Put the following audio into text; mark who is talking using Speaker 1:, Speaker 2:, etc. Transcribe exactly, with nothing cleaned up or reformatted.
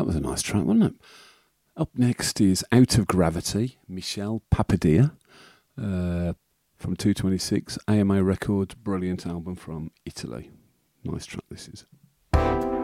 Speaker 1: That was a nice track, wasn't it? Up next is Out of Gravity, Michel Papadia, uh, from two twenty-six, A M A Records, brilliant album from Italy. Nice track this is.